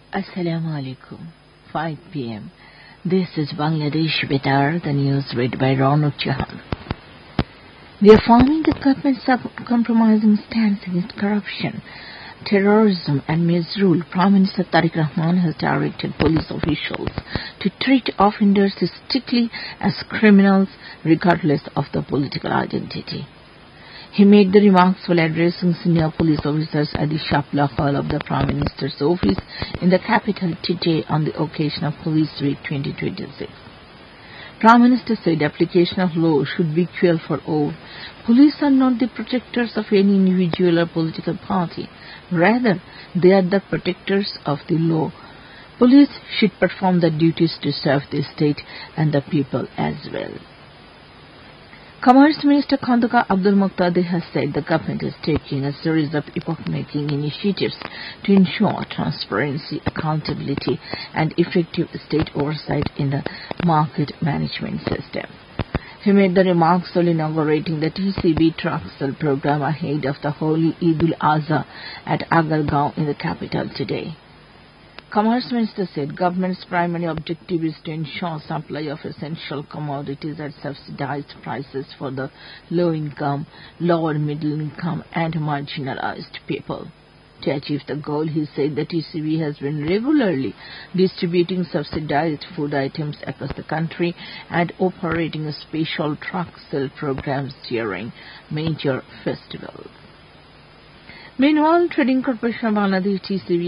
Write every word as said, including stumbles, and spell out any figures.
Assalamu alaikum. five p m This is Bangladesh Betar, the news read by Ronak Jahan. We are forming the government's compromising stance against corruption, terrorism and misrule. Prime Minister Tariq Rahman has directed police officials to treat offenders strictly as criminals regardless of their political identity. He made the remarks while addressing senior police officers at the Shapla Hall of the Prime Minister's office in the capital today on the occasion of Police Week twenty twenty-six. Prime Minister said application of law should be equal for all. Police are not the protectors of any individual or political party. Rather, they are the protectors of the law. Police should perform their duties to serve the state and the people as well. Commerce Minister Khandaka Abdul Muqtadi has said the government is taking a series of epoch-making initiatives to ensure transparency, accountability and effective state oversight in the market management system. He made the remarks while inaugurating the T C B truck sale program ahead of the Holy Eid al-Azha at Agargaon in the capital today. Commerce Minister said government's primary objective is to ensure supply of essential commodities at subsidized prices for the low-income, lower middle-income and marginalized people. To achieve the goal, he said the T C B has been regularly distributing subsidized food items across the country and operating special truck sale programs during major festivals. Meanwhile, Trading Corporation of Bangladesh T C B